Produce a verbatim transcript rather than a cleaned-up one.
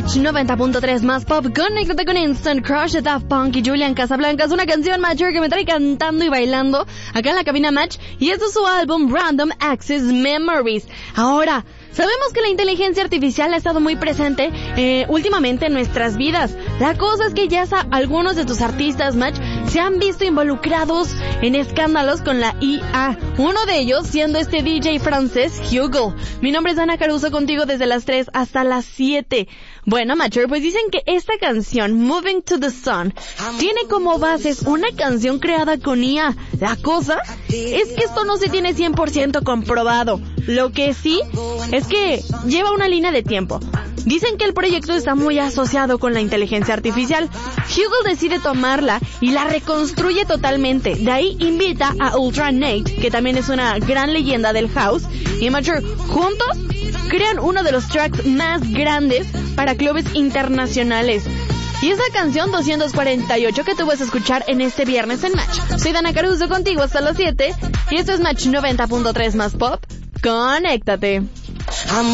Match noventa punto tres más pop. Conéctate con Instant Crush de Daft Punk y Julian Casablancas. Una canción Matcher que me trae cantando y bailando acá en la cabina Match. Y esto es su álbum Random Access Memories. Ahora, sabemos que la inteligencia artificial ha estado muy presente eh, últimamente en nuestras vidas. La cosa es que ya sa- algunos de tus artistas, Match, se han visto involucrados en escándalos con la I A. Uno de ellos siendo este D J francés, Hugo. Mi nombre es Ana Caruso, contigo desde las tres hasta las siete. Bueno, Matcher, pues dicen que esta canción, Moving to the Sun, tiene como bases una canción creada con I A. La cosa es que esto no se tiene cien por ciento comprobado. Lo que sí es que lleva una línea de tiempo. Dicen que el proyecto está muy asociado con la inteligencia artificial. Hugo decide tomarla y la reconstruye totalmente. De ahí invita a Ultra Nate, que también es una gran leyenda del house, y Matcher juntos crean uno de los tracks más grandes para clubes internacionales. Y esa canción doscientos cuarenta y ocho que tú vas a escuchar en este viernes en Match. Soy Dana Caruso contigo hasta las siete y esto es Match noventa punto tres más pop. Conéctate.